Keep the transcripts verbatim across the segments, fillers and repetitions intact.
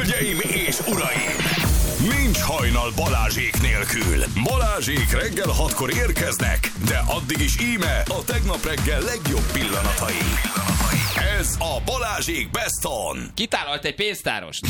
Hölgyeim és uraim! Nincs hajnal Balázsék nélkül. Balázsék reggel hatkor érkeznek, de addig is íme a tegnap reggel legjobb pillanatai. Ez a Balázsék Best On. Kitálalt egy pénztárost.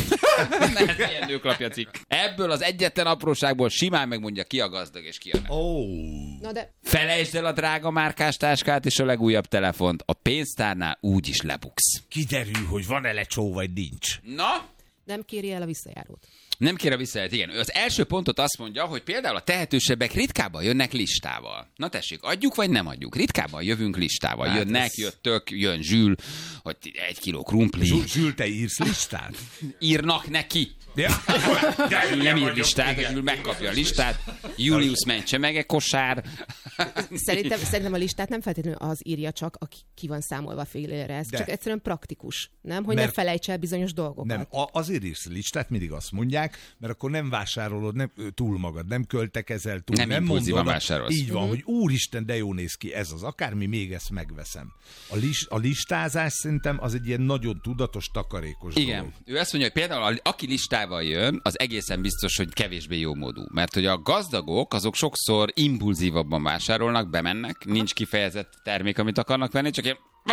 Ez ilyen nőklapja cikk. Ebből az egyetlen apróságból simán megmondja, ki a gazdag és ki a nem. Oh. Na de... Felejtsd el a drága márkás táskát és a legújabb telefont. A pénztárnál úgyis lebuksz. Kiderül, hogy van-e lecsó, vagy nincs. Na? Nem kéri el a visszajárót. Nem kér a visszajárót, igen. Az első pontot azt mondja, hogy például a tehetősebbek ritkábban jönnek listával. Na tessék, adjuk vagy nem adjuk? Ritkábban jövünk listával. Hát Jönnek, ez... jöttök, jön Zsül, hogy egy kiló krumpli. Zsül, te írsz listát? Írnak neki. Ja. Zsül nem ír listát, Zsül megkapja a listát. Julius mentse meg egy kosár. Szerintem, szerintem a listát nem feltétlenül az írja csak, aki ki van számolva félére. Ez De. csak egyszerűen praktikus. Nem? Hogy Mert ne felejts el bizonyos dolgokat. Nem, a- azért írsz listát, mindig azt mondják, mert akkor nem vásárolod nem, túl magad, nem költekezel túl, Nem nem impulzívan mondod, vásárolsz. Így van, Mhm. hogy úristen, de jó néz ki ez az, akármi, még ezt megveszem. A, lis- a listázás szerintem az egy ilyen nagyon tudatos, takarékos Igen. dolog. Ő azt mondja, hogy például aki listával jön, az egészen biztos, hogy kevésbé jómódú. Mert hogy a gazdagok, azok sokszor impulzívabban vásárolnak, bemennek, nincs kifejezett termék, amit akarnak venni, csak ilyen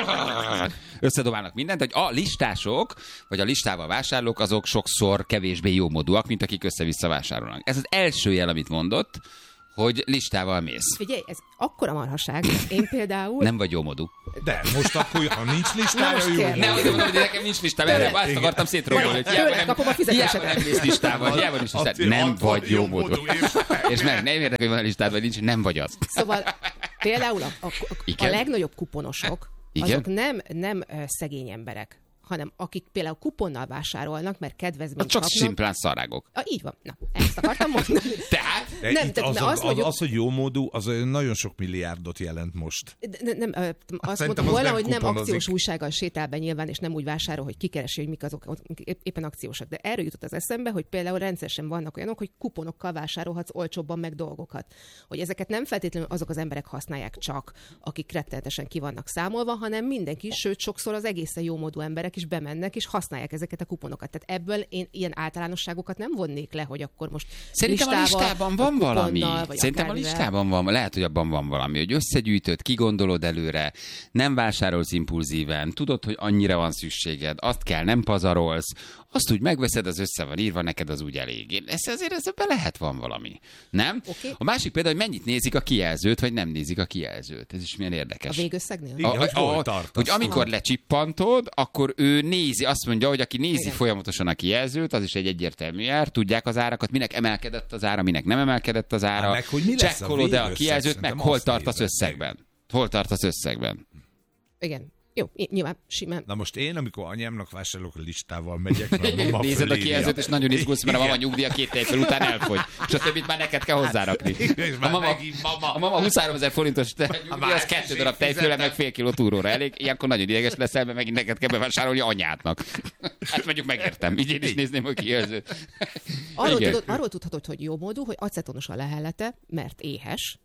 összedobálnak mindent, hogy a listások, vagy a listával vásárlók, azok sokszor kevésbé jómódúak, mint akik össze-vissza vásárolnak. Ez az első jel, amit mondott, hogy listával mész. Figyelj, ez akkora marhaság. Én például... Nem vagy jómódú. De most akkor, ha nincs Na listája, most jó. kérlek. Ne, hogy mondom, hogy nekem nincs listám, erre azt Igen. akartam szétromolni, hogy hiába Tőle nem, kapom a hiába fizetésedet. nem mész listával, hiába nincs listád. Azért Nem ott vagy van jómódú. jómódú, és- És meg nem érdekel, hogy van a listád, vagy nincs, nem vagy az. Szóval például a, a, a, a Igen? legnagyobb kuponosok, Igen? azok nem, nem ö, szegény emberek, hanem akik például kuponnal vásárolnak, mert kedvezményt Az csak kapnak. simplán szarágok. Ah, így van. Na, ezt akartam mondani. Tehát? De Nem, itt tehát az, ne, az, azt az, mondjuk- az, hogy jómódú, az olyan nagyon sok milliárdot jelent most. De, ne, nem, ö, azt Szerintem mondtam az volna, nem hogy nem kuponozik. akciós újsággal sétál be nyilván, és nem úgy vásárol, hogy kikeresi, hogy mik azok épp- éppen akciósak. De erről jutott az eszembe, hogy például rendszeresen vannak olyanok, hogy kuponokkal vásárolhatsz olcsóbban meg dolgokat. Hogy ezeket nem feltétlenül azok az emberek használják csak, akik rettenetesen ki vannak számolva, hanem mindenki, sőt sokszor az egészen jómódú emberek is bemennek és használják ezeket a kuponokat. Tehát ebből én ilyen általánosságokat nem vonnék le, hogy akkor most Szerintem a listával, listában vagy van valami. kuponnal, vagy Szerintem a akármivel. listában van, lehet, hogy abban van valami, hogy összegyűjtöd, kigondolod előre, nem vásárolsz impulzíven, tudod, hogy annyira van szükséged, azt kell, nem pazarolsz, azt úgy megveszed, az össze van írva, neked az úgy elég. Ez azért ezzel lehet van valami. Nem? Oké. A másik például, hogy mennyit nézik a kijelzőt, vagy nem nézik a kijelzőt. Ez is milyen A érdekes. végösszegnél? Igen, hogy hol tartasz. hogy amikor lecsippantod, akkor ő nézi, azt mondja, hogy aki nézi Igen. folyamatosan a kijelzőt, az is egy egyértelmű jár, tudják az árakat, minek emelkedett az ára, minek nem emelkedett az ára. Á, meg hogy mi lesz a Csekkolod-e a végösszeg? kijelzőt, meg Szerintem hol azt tartasz nézed. összegben. Hol tartasz összegben. Igen. Jó, í- nyilván simán. Na most én, amikor anyámnak vásárolok, a listával megyek, mert a mama Nézed a fölírja. kijelzőt, és nagyon izgulsz, mert a mama Igen. nyugdíja két évvel után elfogy. És a többit már neked kell hozzárakni. És A már mama, megint mama. a mama huszonháromezer forintos nyugdíj, Már az ezt kettő is darab tejfőle, fizetem. meg fél kiló túróra elég. Ilyenkor nagyon ideges leszel, mert megint neked kell bevásárolni anyádnak. Hát mondjuk megértem. Így én is nézném, hogy kijelzőt. Arról, Igen. tudod, arról tudhatod, hogy jó módú, hogy acetonos a lehellete, mert éhes,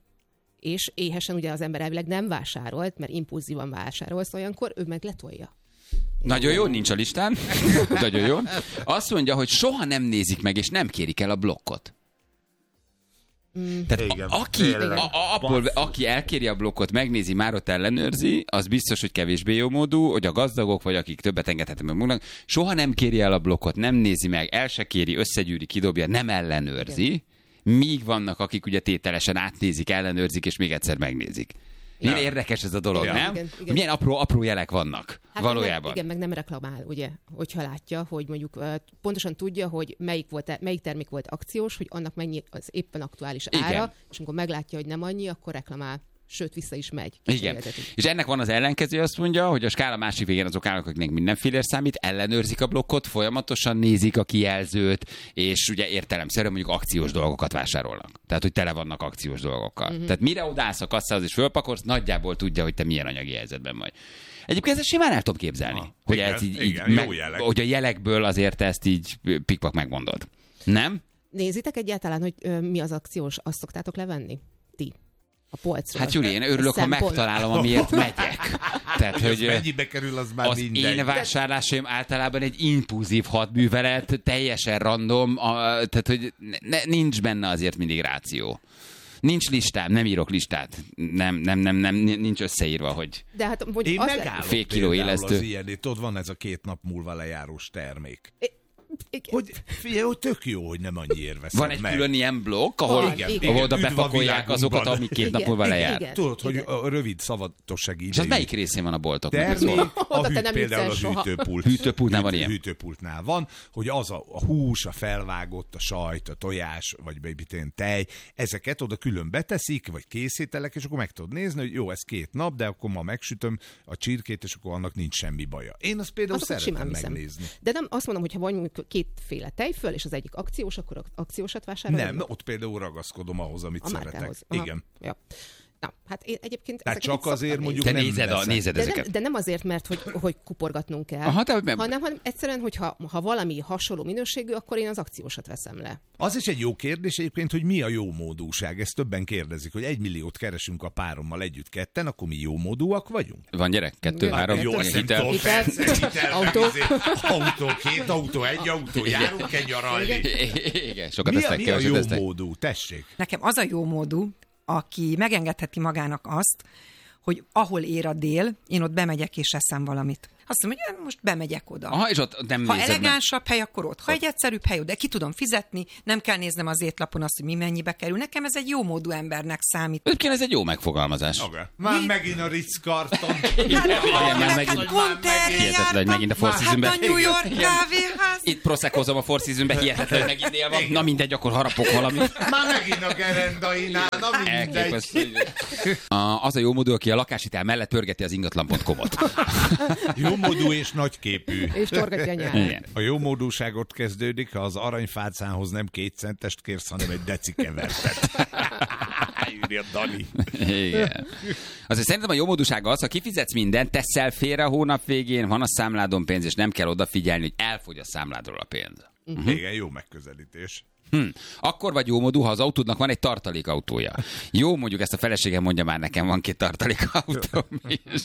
és éhesen ugye az ember elvileg nem vásárolt, mert impulzívan vásárolsz olyankor, ő meg letolja. Nagyon jó, nincs a listán. Nagyon jó. Azt mondja, hogy soha nem nézik meg, és nem kérik el a blokkot. Mm. Tehát Igen, a, aki, tényleg. a, a, abból, aki elkéri a blokkot, megnézi, már ott ellenőrzi, az biztos, hogy kevésbé jó módú, hogy a gazdagok, vagy akik többet engedhetnek meg maguknak, soha nem kéri el a blokkot, nem nézi meg, el se kéri, összegyűri, kidobja, nem ellenőrzi. Igen. Míg vannak, akik ugye tételesen átnézik, ellenőrzik, és még egyszer megnézik. Milyen Ja. érdekes ez a dolog, Ja. nem? Igen, igen. Milyen apró, apró jelek vannak Hát valójában. Meg, igen, meg nem reklamál, ugye, hogyha látja, hogy mondjuk uh, pontosan tudja, hogy melyik, volt, melyik termék volt akciós, hogy annak mennyi az éppen aktuális ára, Igen. és amikor meglátja, hogy nem annyi, akkor reklamál. Sőt, vissza is megy. Igen. Kísérletetik. És ennek van az ellenkező, azt mondja, hogy a skála másik végén azok állnak, akiknek mindenféle számít, ellenőrzik a blokkot, folyamatosan nézik a kijelzőt, és ugye értelemszerűen mondjuk akciós dolgokat vásárolnak. Tehát, hogy tele vannak akciós dolgokkal. Uh-huh. Tehát mire odállsz a kasszához és fölpakolsz, nagyjából tudja, hogy te milyen anyagi helyzetben vagy. Egyébként ezt simán el tudom képzelni, Ah, hogy, igen, ez így, igen, így jó meg, jelek. hogy a jelekből azért ezt így pikpak megmondod. Nem? Nézitek egyáltalán, hogy ö, mi az akciós, azt szoktátok levenni? Ti. a polcról. Hát Gyuri, én örülök, ha Szempont. megtalálom, amiért megyek. Tehát, Hogy hogy mennyibe kerül, az már az mindegy. én vásárlásaim általában egy impulzív hadművelet, teljesen random, a, tehát hogy ne, nincs benne azért mindig ráció. Nincs listám, nem írok listát. Nem, nem, nem, nem nincs összeírva, hogy De hát mondjuk Én az megállom fél kiló például élesztő. az ilyen, tudod, van ez a két nap múlva lejárós termék. Igen. Hogy figyelj, hogy tök jó, hogy nem annyiért veszed van egy meg. külön ilyen blokk, ahol, Van, igen, ahol oda igen, üdv a bepakolják azokat, világunkban. amik két Igen, nap múlva igen, lejár. igen. Tudod, hogy Igen. a rövid szavatossági És az idejű melyik részén van a boltoknak? Ez termék, van? a Oda te hűt, nem például jutsz az el soha. hűtőpult. Hűtőpultnál van Hűtő- ilyen? Hűtőpultnál van, hogy az a, a hús, a felvágott, a sajt, a tojás, vagy beépítén tej, ezeket oda külön beteszik, vagy készítelek, és akkor meg tudod nézni, hogy jó, ez két nap, de akkor ma megsütöm a csirkét, és akkor annak nincs semmi baja. Én azt például Azokat szeretem simán viszem. megnézni. De nem azt mondom, hogy ha van mondjuk kétféle tejföl, és az egyik akciós, akkor akciósat vásárolom. Nem, ott például ragaszkodom ahhoz, amit a szeretek. márkához. Aha. Igen. Ja. Na, hát én egyébként... Tehát ezeket csak így azért szoktam mondjuk Te nem nézed, a, veszed. nézed De ezeket. nem, de nem azért, mert hogy, hogy kuporgatnunk kell, Aha, de nem- hanem, hanem egyszerűen, hogyha ha valami hasonló minőségű, akkor én az akciósat veszem le. Az is egy jó kérdés egyébként, hogy mi a jó módúság. Ezt többen kérdezik, hogy egy milliót keresünk a párommal együtt ketten, akkor mi jó módúak vagyunk? Van gyerek? Kettő, Igen. három? Jó, Hitel? hitel. Hitel. Hitel. Autó. Autó, két autó, egy autó, járunk egy nyaralni. Igen, sokat Mi a, tesztek, mi a keveset jó tesztek. módú? Tessék. Nekem az a jó módú, aki megengedheti magának azt, hogy ahol ér a dél, én ott bemegyek és eszem valamit. Azt mondom, hogy most bemegyek oda. Aha, és ott nem Ha nézed meg. elegánsabb hely, akkor ott. Ha egy egyszerűbb hely, de ki tudom fizetni, nem kell néznem az étlapon azt, hogy mi mennyibe kerül. Nekem ez egy jó módú embernek számít. Egyébként ez egy jó megfogalmazás. Okay. Már megint a Ritz Carton. Igen, már Nekem megint- Conterre Hihetetlen, hogy megint a Four jártam, Seasonben. hát a New York kávéház. Itt proszekozom a Four Seasonben, hihetetlen, hogy megint dél van. Na mindegy, akkor harapok valamit. Már megint a gerendainál, na mindegy. Elképesztő. A, az a jó módú, aki a lakáshitel mellett pörgeti az ingatlan pont com-ot. Jó módú és nagyképű. És torgatja a nyárat. Igen. A jó módúságot kezdődik, ha az aranyfácánhoz nem két centest kérsz, hanem egy deci kevertet. Írja Dani. Igen. Azért szerintem a jó módúsága az, ha kifizetsz mindent, teszel félre a hónap végén, van a számládon pénz, és nem kell odafigyelni, hogy elfogy a számládról a pénz. Uh-huh. Igen, jó megközelítés. Hm. Akkor vagy jó módú, ha az autódnak van egy tartalékautója. Jó, mondjuk ezt a feleségem mondja már nekem, van két tartalékautóm is.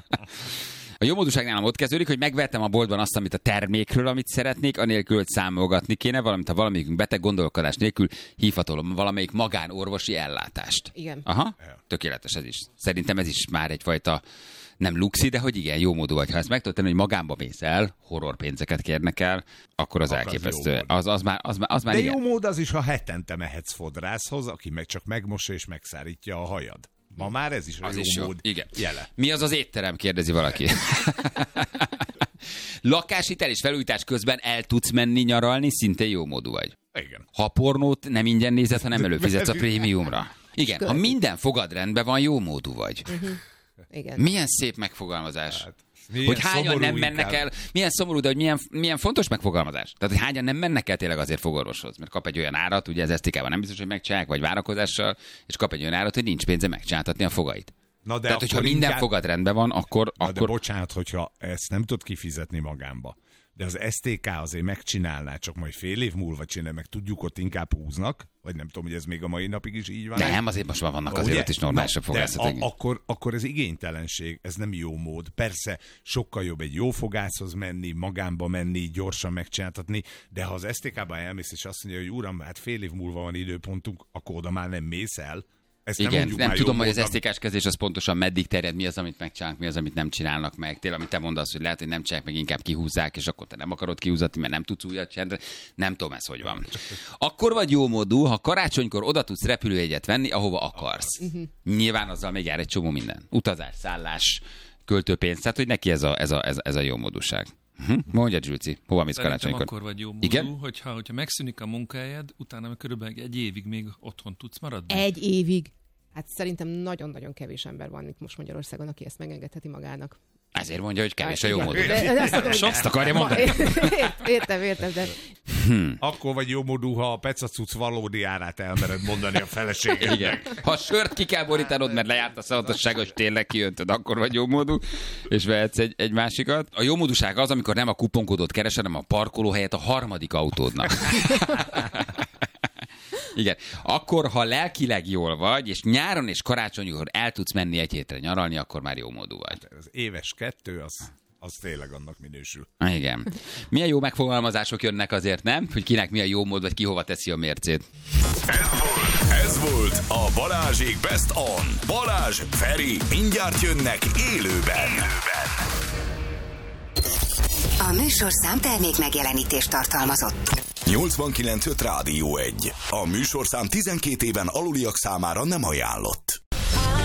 A jó módúság nálam ott kezdődik, hogy megvettem a boltban azt, amit a termékről, amit szeretnék, anélkül, hogy számolgatni kéne, valamint ha valamelyikünk beteg, gondolkodás nélkül hívhatolom valamelyik magánorvosi ellátást. Igen. Aha, tökéletes ez is. Szerintem ez is már egyfajta nem luxi, de hogy igen, jó módú vagy. Ha ezt meg tudod tenni, hogy magánba mész el, horror pénzeket kérnek el, akkor az Akkor az elképesztő. jó mód. Az, az, már, az, már, az már De igen. jó mód az is, ha hetente mehetsz fodrászhoz, aki meg csak megmossa és megszárítja a hajad. Ma már ez is a Az jó is jó. mód Igen. jele. Mi az az étterem, kérdezi valaki. Lakáshitel és felújítás közben el tudsz menni nyaralni, szintén jó módú vagy. Igen. Ha a pornót nem ingyen nézed, hanem előfizetsz a prémiumra. Igen, ha minden fogad rendben van, jó módú vagy. Igen. Milyen szép megfogalmazás. Hát, milyen Hogy hányan szomorú nem mennek inkább. el, milyen szomorú, de hogy milyen, milyen fontos megfogalmazás. Tehát, hogy hányan nem mennek el tényleg azért fogorvoshoz, mert kap egy olyan árat, ugye ez esztikában nem biztos, hogy megcsinálják, vagy várakozással, és kap egy olyan árat, hogy nincs pénze megcsináltatni a fogait. Na de Tehát, hogyha akkor minden inkább- fogad rendben van, akkor... Na de akkor... bocsánat, hogyha ezt nem tud kifizetni magánba, de az es té ká azért megcsinálná, csak majd fél év múlva csinál, meg tudjuk, ott inkább húznak, vagy nem tudom, hogy ez még a mai napig is így van. Nem, azért most már vannak azért Ugye? ott is normálisabb Na, de fogászatok. a- akkor, akkor ez igénytelenség, ez nem jó mód. Persze sokkal jobb egy jó fogászhoz menni, magánba menni, gyorsan megcsináltatni, de ha az es té ká-ba elmész, és azt mondja, hogy uram, hát fél év múlva van időpontunk, akkor oda már nem mész el. Ezt Igen, nem, mondjuk nem már tudom, jó hogy az módnak. es té ká-s kezdés az pontosan meddig terjed, mi az, amit megcsinálnak, mi az, amit nem csinálnak meg. Tényleg, amit te mondasz, hogy lehet, hogy nem csinálják, meg inkább kihúzzák, és akkor te nem akarod kihúzatni, mert nem tudsz újat csinálni. Nem tudom, ez hogy van. Akkor vagy jó módú, ha karácsonykor oda tudsz repülőjegyet venni, ahova akarsz. Nyilván azzal még jár egy csomó minden. Utazás, szállás, költőpénz, tehát hogy neki ez a, ez a, ez a, ez a jó módúság. Hm? Mondja, Zsülci, hova mész Szerintem karácsonykor? akkor vagy jó módú, Igen? hogyha, hogyha megszűnik a munkahelyed, utána körülbelül egy évig még otthon tudsz maradni. Egy évig. Hát szerintem nagyon-nagyon kevés ember van itt most Magyarországon, aki ezt megengedheti magának. Ezért mondja, hogy kevés a jó Igen. módú. De- de azt mondom, hogy- Ezt akarja mondani? Ért- Értem, értem, de Akkor vagy jó módú, ha a pecacuc valódi árát elmered mondani a feleségednek. Igen. Ha a sört ki kell borítanod, mert lejárt a szavatossága, és tényleg kijöntöd, akkor vagy jó módú, és vehetsz egy, egy másikat. A jó módúság az, amikor nem a kuponkodót keresed, hanem a parkolóhelyet a harmadik autódnak. Igen. Akkor, ha lelkileg jól vagy, és nyáron és karácsonykor el tudsz menni egy hétre nyaralni, akkor már jó módú vagy. Az éves kettő, az, az tényleg annak minősül. Igen. Milyen jó megfogalmazások jönnek azért, nem? Hogy kinek mi a jó mód, vagy ki hova teszi a mércét. Ez volt, ez volt a Balázsék Best On. Balázs, Feri, mindjárt jönnek élőben. élőben. A műsorszám termék megjelenítést tartalmazott. nyolcvankilenc öt Rádió egy. A műsorszám tizenkét éven aluliak számára nem ajánlott.